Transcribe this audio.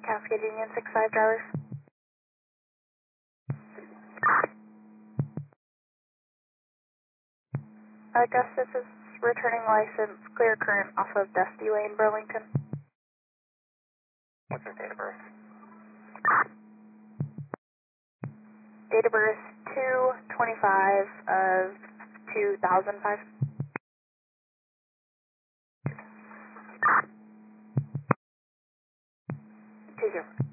Cascade Union 65 drivers. Gus, this is returning license, clear current off of Dusty Lane, Burlington. What's your date of birth? Date of birth 2/25 of 2005. 20.